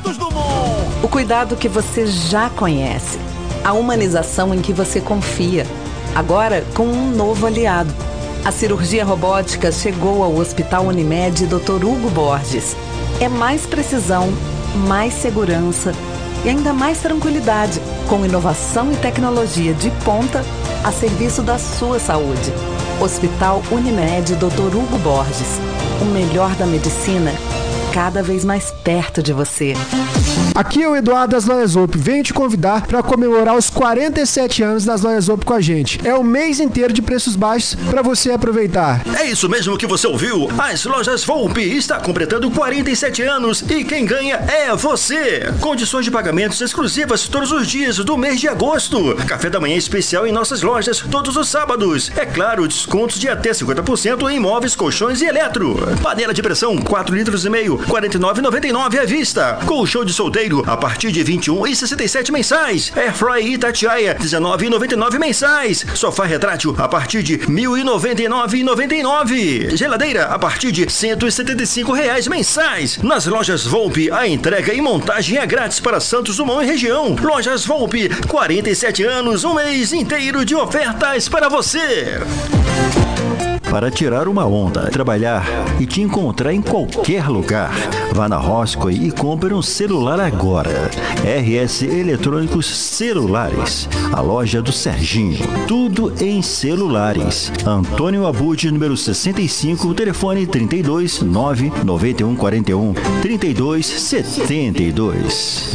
Santos Dumont. O cuidado que você já conhece. A humanização em que você confia. Agora com um novo aliado. A cirurgia robótica chegou ao Hospital Unimed Dr. Hugo Borges. É mais precisão, mais segurança e ainda mais tranquilidade, com inovação e tecnologia de ponta a serviço da sua saúde. Hospital Unimed Dr. Hugo Borges. O melhor da medicina, cada vez mais perto de você. Aqui é o Eduardo das Lojas Zopp. Venho te convidar para comemorar os 47 anos das Lojas Zopp com a gente. É o mês inteiro de preços baixos para você aproveitar. É isso mesmo que você ouviu. As Lojas Volpe está completando 47 anos e quem ganha é você. Condições de pagamentos exclusivas todos os dias do mês de agosto. Café da manhã especial em nossas lojas todos os sábados. É claro, descontos de até 50% em móveis, colchões e eletro. Panela de pressão 4,5 litros, R$ 49,99 à vista. Colchão de solteiro a partir de R$ 21,67 mensais. Airfryer Itatiaia, R$ 19,99 mensais. Sofá retrátil a partir de R$ 1.099,99. Geladeira a partir de R$ 175 mensais. Nas Lojas Volpe, a entrega e montagem é grátis para Santos Dumont e região. Lojas Volpe, 47 anos, um mês inteiro de ofertas para você. Para tirar uma onda, trabalhar e te encontrar em qualquer lugar. Vá na Roscoe e compre um celular agora. RS Eletrônicos Celulares, a loja do Serginho. Tudo em celulares. Antônio Abud, número 65, telefone 32 991 41 32 72.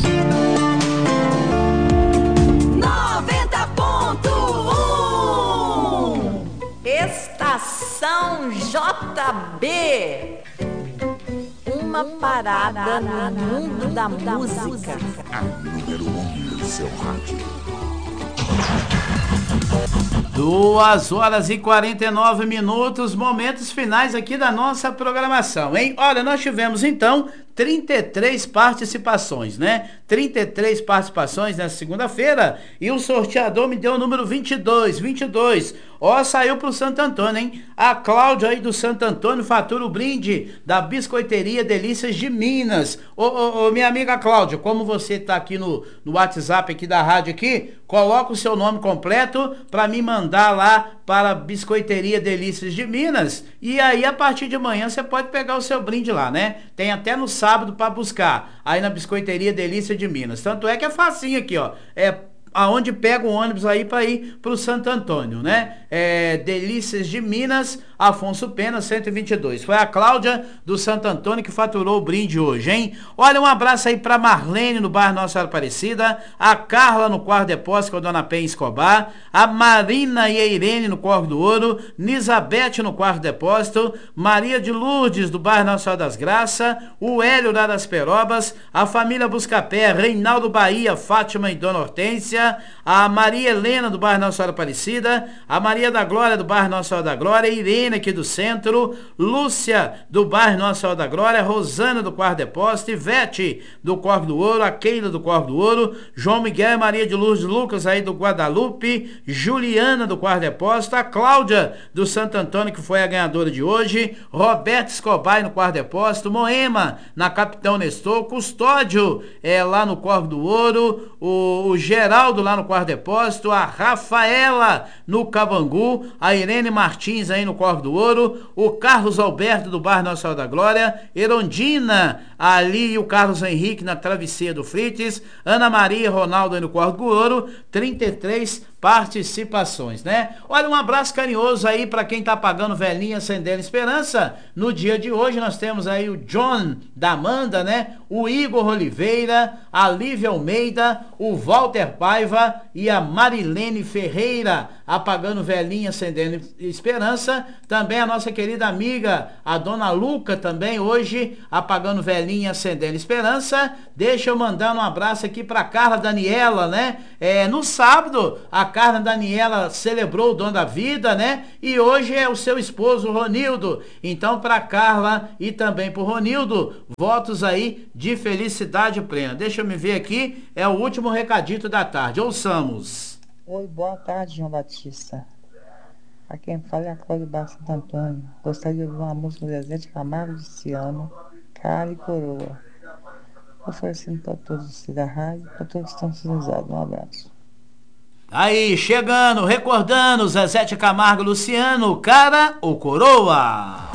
Estação JB. Uma parada no mundo da música. A número 1 do seu rádio. 2h49, momentos finais aqui da nossa programação, hein? Olha, nós tivemos então 33 participações, né? 33 participações nessa segunda-feira e o sorteador me deu o número 22. Ó, saiu pro Santo Antônio, hein? A Cláudia aí do Santo Antônio fatura o brinde da Biscoiteria Delícias de Minas. Ô, minha amiga Cláudia, como você tá aqui no WhatsApp aqui da rádio aqui, coloca o seu nome completo para me mandar lá para a Biscoiteria Delícias de Minas e aí a partir de amanhã você pode pegar o seu brinde lá, né? Tem até no sábado para buscar aí na Biscoiteria Delícia de Minas. Tanto é que é facinho aqui, ó. É aonde pega o ônibus aí para ir pro Santo Antônio, né? Delícias de Minas, Afonso Pena, 122. Foi a Cláudia do Santo Antônio que faturou o brinde hoje, hein? Olha, um abraço aí pra Marlene no bairro Nossa Senhora Aparecida, a Carla no Quarto Depósito com a Dona Penha Escobar, a Marina e a Irene no Corvo do Ouro, Nisabete no Quarto Depósito, Maria de Lourdes do bairro Nossa Senhora das Graças, o Hélio lá das Perobas, a família Buscapé, Reinaldo Bahia, Fátima e Dona Hortência, a Maria Helena do bairro Nossa Senhora Aparecida, a Maria da Glória do bairro Nossa Senhora da Glória, Irene aqui do centro, Lúcia do bairro Nossa Senhora da Glória, Rosana do Quarto Depósito, Ivete do Corvo do Ouro, a Keila do Corvo do Ouro, João Miguel e Maria de Lourdes Lucas aí do Guadalupe, Juliana do Quarto Depósito, a Cláudia do Santo Antônio que foi a ganhadora de hoje, Roberto Escobar no Quarto Depósito, Moema na Capitão Nestor, Custódio lá no Corvo do Ouro, o Geraldo lá no Quarto Depósito, a Rafaela no Cabangu, a Irene Martins aí no Corvo do Ouro, o Carlos Alberto do bairro Nossa Senhora da Glória, Erondina ali e o Carlos Henrique na Travessia do Frites, Ana Maria e Ronaldo aí no Corvo do Ouro, 33 participações, né? Olha, um abraço carinhoso aí para quem tá pagando velhinha acendendo esperança. No dia de hoje nós temos aí o John da Amanda, né? O Igor Oliveira, a Lívia Almeida, o Walter Paiva e a Marilene Ferreira apagando velhinha acendendo esperança. Também a nossa querida amiga, a Dona Luca também hoje apagando velhinha acendendo esperança. Deixa eu mandar um abraço aqui para Carla Daniela, né? No sábado a Carla Daniela celebrou o dom da vida, né? E hoje é o seu esposo Ronildo. Então, para Carla e também para o Ronildo, votos aí de felicidade plena. Deixa eu me ver aqui, é o último recadito da tarde. Ouçamos. Oi, boa tarde, João Batista. A quem fala é a Cláudia Barra Santo Antônio. Gostaria de ouvir uma música do Zezé de Camargo de Ciano, Cara e Coroa. oferecendo para todos da rádio, para todos que estão sintonizados. Um abraço. Aí, chegando, recordando, Zezé de Camargo, Luciano, cara ou coroa?